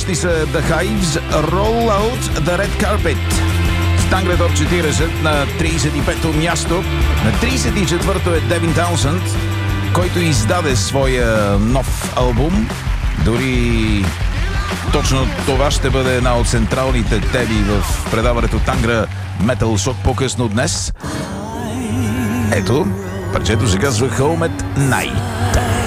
Сегашни са The Hives, Roll Out the Red Carpet. В Tangre Top 40 на 35-то място. На 34-то е Девин Таунсънд, който издаде своя нов албум. Дори точно това ще бъде една от централните теми в предаването Tangre Metal Shock по-късно днес. Ето, парчето се казва Home at Night.